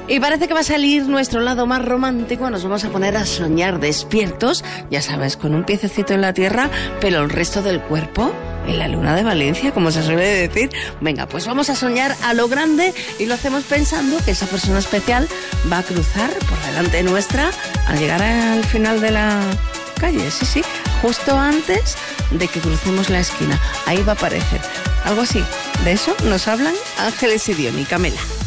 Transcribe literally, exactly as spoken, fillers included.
Y parece que va a salir nuestro lado más romántico. Nos vamos a poner a soñar despiertos, ya sabes, con un piececito en la tierra, pero el resto del cuerpo en la luna de Valencia, como se suele decir. Venga, pues vamos a soñar a lo grande y lo hacemos pensando que esa persona especial va a cruzar por delante nuestra al llegar al final de la calle, sí, sí, justo antes de que crucemos la esquina. Ahí va a aparecer. Algo así. De eso nos hablan Ángeles y Diony. Camela.